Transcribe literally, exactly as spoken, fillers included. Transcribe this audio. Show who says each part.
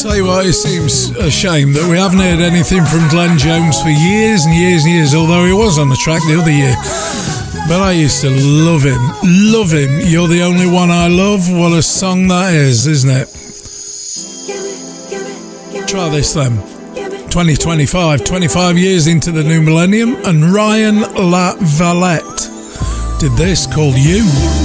Speaker 1: Tell you what, it seems a shame that we haven't heard anything from Glenn Jones for years and years and years, although he was on the track the other year. But I used to love him, love him. You're the only one I love. What a song that is, isn't it? Try this then. twenty twenty-five, twenty-five years into the new millennium, and Ryan La Valette did this called You.